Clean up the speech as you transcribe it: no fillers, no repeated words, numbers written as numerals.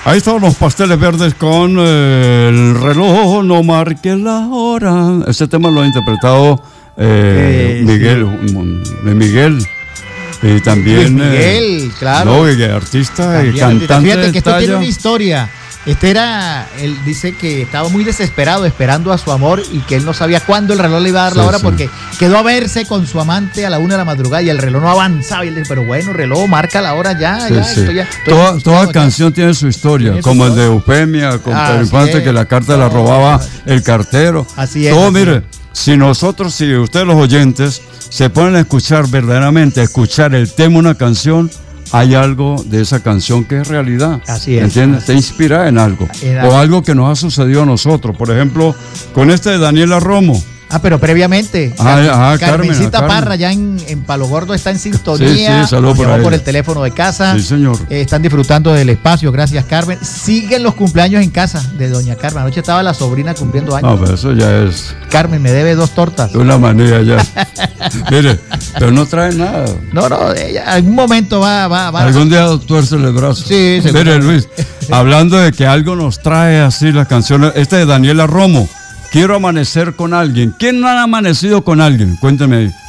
Ahí estaban los Pasteles Verdes con el reloj no marque la hora. Ese tema lo ha interpretado Miguel. Y también Miguel, claro. No, artista y También, cantante. fíjate que esto talla. tiene una historia. Él dice que estaba muy desesperado esperando a su amor y que él no sabía cuándo el reloj le iba a dar la hora porque quedó a verse con su amante a la 1 de la madrugada y el reloj no avanzaba. Y él dice, pero bueno, reloj, marca la hora ya. Toda canción tiene su historia, tiene como su el de Eufemia, con Pedro Infante, que la carta la robaba el cartero. Así es. Todo, mire, si ustedes los oyentes se ponen a escuchar verdaderamente, a escuchar el tema de una canción, hay algo de esa canción que es realidad. Así es. ¿Entiendes? Está inspirada en algo. O algo que nos ha sucedido a nosotros. Por ejemplo, con este de Daniela Romo. Pero previamente, Carmencita Parra, ya en Palo Gordo, está en sintonía. Sí, saludos por el teléfono de casa. Sí, señor. Están disfrutando del espacio, gracias, Carmen. Siguen los cumpleaños en casa de doña Carmen. Anoche estaba la sobrina cumpliendo años. No, pero eso ya es... Carmen, me debe 2 tortas. Una manía ya. Mire, pero no trae nada. No, ella algún momento va. Algún día tuerce el brazo. Sí, mire, Luis, hablando de que algo nos trae así las canciones, esta de Daniela Romo. Quiero amanecer con alguien. ¿Quién no ha amanecido con alguien? Cuénteme ahí.